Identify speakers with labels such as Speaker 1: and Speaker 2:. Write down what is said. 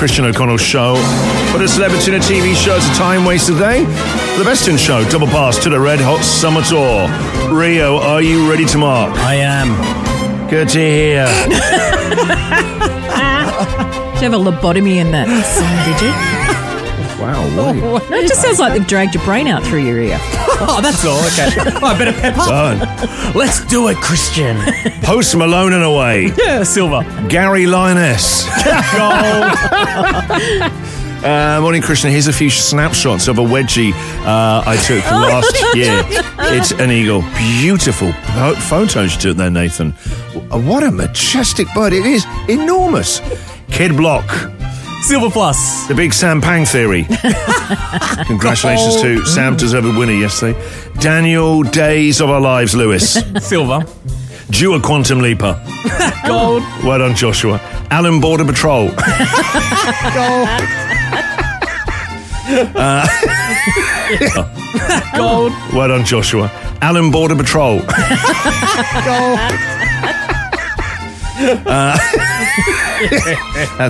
Speaker 1: Christian O'Connell Show. But a celebrity in a TV show, it's a time waster day. For the Best in Show, double pass to the Red Hot Summer Tour. Rio, are you ready to mark?
Speaker 2: I am.
Speaker 1: Good to hear.
Speaker 3: Did you have a lobotomy in that song, did you?
Speaker 1: Wow, what?
Speaker 3: No, it just sounds like they've dragged your brain out through your ear.
Speaker 2: Oh, that's all. Okay. Oh, I better pep up.
Speaker 1: Fun.
Speaker 2: Let's do it, Christian.
Speaker 1: Post Malone and away.
Speaker 2: Yeah, Silver.
Speaker 1: Gary Linus. Morning, Christian. Here's a few snapshots of a wedgie I took last year. It's an eagle. Beautiful photos you took there, Nathan. What a majestic bird. It is enormous. Kid Block.
Speaker 2: Silver plus.
Speaker 1: The big Sam Pang theory. Congratulations to Sam, deserved winner yesterday. Daniel Days of Our Lives Lewis.
Speaker 2: Silver.
Speaker 1: Dua Quantum Leaper.
Speaker 2: Gold.
Speaker 1: Well done, Joshua. Alan Border Patrol.
Speaker 2: Gold. Gold.
Speaker 1: Well done, Joshua. Alan Border Patrol.
Speaker 2: Gold.
Speaker 1: That's